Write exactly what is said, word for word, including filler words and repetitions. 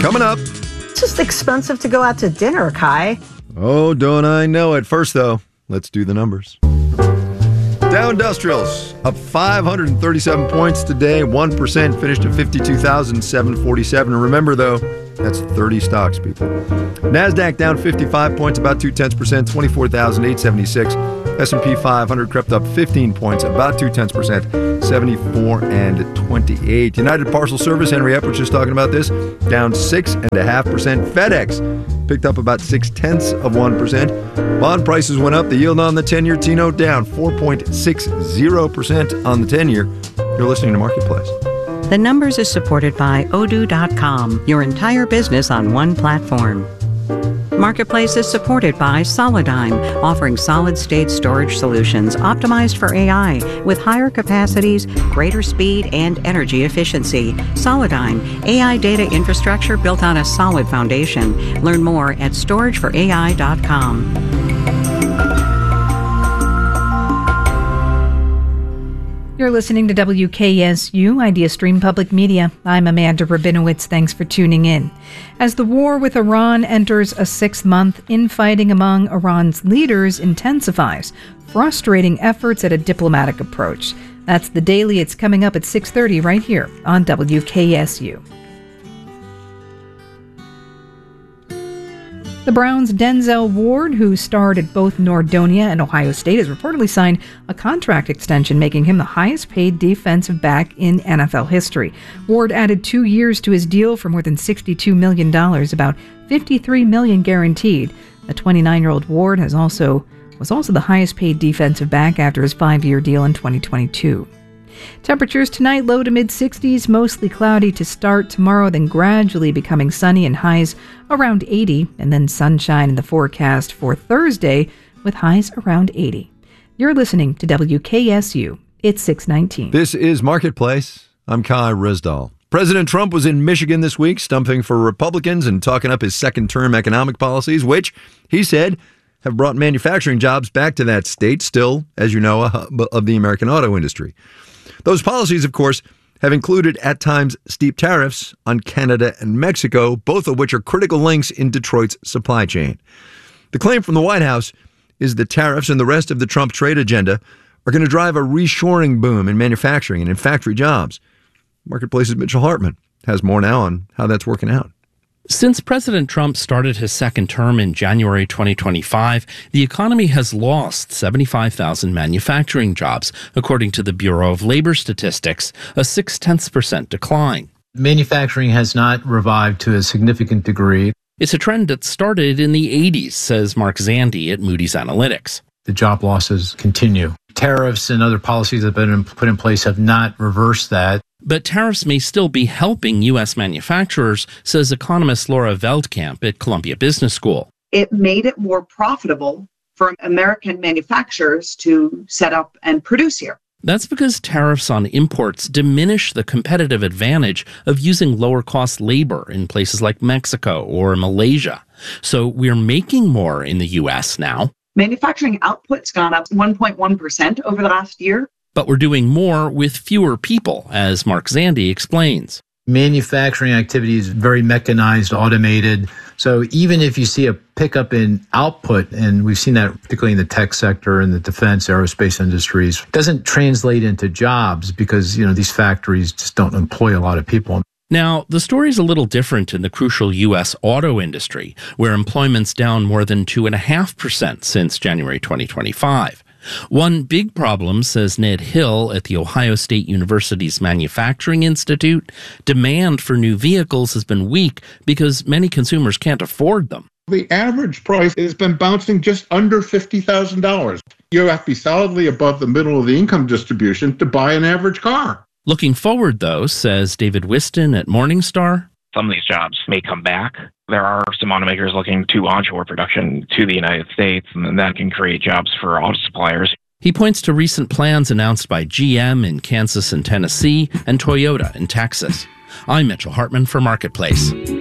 Coming up. It's just expensive to go out to dinner, Kai. Oh, don't I know it. First, though, let's do the numbers. Dow Industrials up five hundred thirty-seven points today, one percent, finished at fifty-two thousand seven hundred forty-seven. And remember, though, that's thirty stocks, people. NASDAQ down fifty-five points, about two-tenths percent, twenty-four thousand eight hundred seventy-six. S and P five hundred crept up fifteen points, about two-tenths percent, seventy-four and twenty-eight. United Parcel Service, Henry Epps was just talking about this, down six point five percent. FedEx picked up about six-tenths of one percent. Bond prices went up. The yield on the ten-year T-note down four point six zero percent on the ten-year. You're listening to Marketplace. The Numbers is supported by Odoo dot com, your entire business on one platform. Marketplace is supported by Solidigm, offering solid-state storage solutions optimized for A I with higher capacities, greater speed, and energy efficiency. Solidigm, A I data infrastructure built on a solid foundation. Learn more at storage for A I dot com. You're listening to W K S U, Idea Stream Public Media. I'm Amanda Rabinowitz. Thanks for tuning in. As the war with Iran enters a sixth month, infighting among Iran's leaders intensifies, frustrating efforts at a diplomatic approach. That's The Daily. It's coming up at six thirty right here on W K S U. The Browns' Denzel Ward, who starred at both Nordonia and Ohio State, has reportedly signed a contract extension, making him the highest-paid defensive back in N F L history. Ward added two years to his deal for more than sixty-two million dollars, about fifty-three million dollars guaranteed. The twenty-nine-year-old Ward has also was also the highest-paid defensive back after his five-year deal in twenty twenty-two. Temperatures tonight, low to mid-sixties, mostly cloudy to start tomorrow, then gradually becoming sunny and highs around eighty, and then sunshine in the forecast for Thursday with highs around eighty. You're listening to W K S U. It's six nineteen. This is Marketplace. I'm Kai Resdahl. President Trump was in Michigan this week, stumping for Republicans and talking up his second-term economic policies, which, he said, have brought manufacturing jobs back to that state, still, as you know, a hub of the American auto industry. Those policies, of course, have included at times steep tariffs on Canada and Mexico, both of which are critical links in Detroit's supply chain. The claim from the White House is that tariffs and the rest of the Trump trade agenda are going to drive a reshoring boom in manufacturing and in factory jobs. Marketplace's Mitchell Hartman has more now on how that's working out. Since President Trump started his second term in January twenty twenty-five, the economy has lost seventy-five thousand manufacturing jobs, according to the Bureau of Labor Statistics, a six-tenths percent decline. Manufacturing has not revived to a significant degree. It's a trend that started in the eighties, says Mark Zandi at Moody's Analytics. The job losses continue. Tariffs and other policies that have been put in place have not reversed that. But tariffs may still be helping U S manufacturers, says economist Laura Veldkamp at Columbia Business School. It made it more profitable for American manufacturers to set up and produce here. That's because tariffs on imports diminish the competitive advantage of using lower-cost labor in places like Mexico or Malaysia. So we're making more in the U S now. Manufacturing output's gone up one point one percent over the last year. But we're doing more with fewer people, as Mark Zandi explains. Manufacturing activity is very mechanized, automated. So even if you see a pickup in output, and we've seen that particularly in the tech sector and the defense, aerospace industries, it doesn't translate into jobs because, you know, these factories just don't employ a lot of people. Now, the story's a little different in the crucial U S auto industry, where employment's down more than two point five percent since January twenty twenty-five. One big problem, says Ned Hill at the Ohio State University's Manufacturing Institute, demand for new vehicles has been weak because many consumers can't afford them. The average price has been bouncing just under fifty thousand dollars. You have to be solidly above the middle of the income distribution to buy an average car. Looking forward, though, says David Whiston at Morningstar, some of these jobs may come back. There are some automakers looking to onshore production to the United States, and that can create jobs for auto suppliers. He points to recent plans announced by G M in Kansas and Tennessee and Toyota in Texas. I'm Mitchell Hartman for Marketplace.